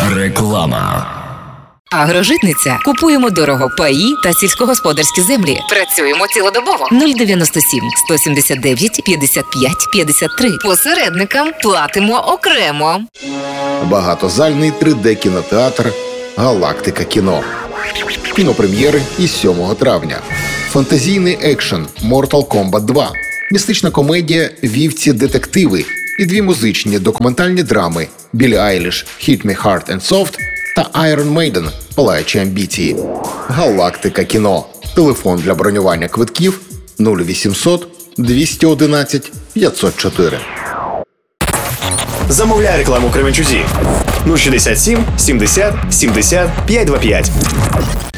Реклама. Агрожитниця. Купуємо дорого паї та сільськогосподарські землі. Працюємо цілодобово. 097 179 55 53. Посередникам платимо окремо. Багатозальний 3D-кінотеатр «Галактика кіно». Кінопрем'єри із 7 травня. Фантазійний екшен «Mortal Kombat 2». Містична комедія «Вівці-детективи» і 2 музичні документальні драми «Біллі Айліш. Hit Me Hard and Soft» та Iron Maiden «Палаючі амбіції». «Галактика кіно». Телефон для бронювання квитків 0800 211 504. Замовляй рекламу Кременчузі 067 70 70 525.